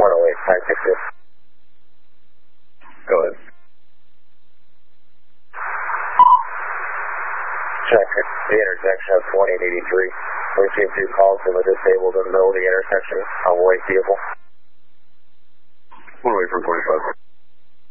108, 962. Go ahead. Check the intersection of 20 and 83. We received 2 calls from a disabled in the middle of the intersection on a white vehicle. 108 from 25.